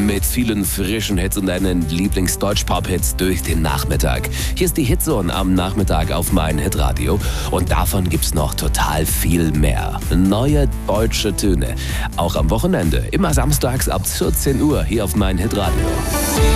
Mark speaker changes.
Speaker 1: mit vielen frischen Hits und deinen Lieblings-Deutsch-Pop-Hits durch den Nachmittag. Hier ist die Hitzone am Nachmittag auf mein Hitradio und davon gibt's noch total viel mehr. Neue deutsche Töne. Auch am Wochenende, immer samstags ab 14 Uhr hier auf mein Hitradio.